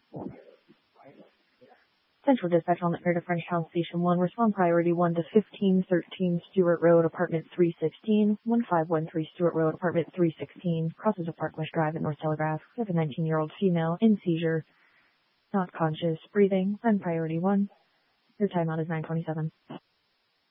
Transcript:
Central Dispatch on the air to French Town Station 1. Respond priority 1 to 1513 Stewart Road, apartment 316. 1513 Stewart Road, apartment 316. Crosses of Parkwest Drive at North Telegraph. We have a 19-year-old female in seizure. Not conscious. Breathing. Run priority 1. Your timeout is 9:27.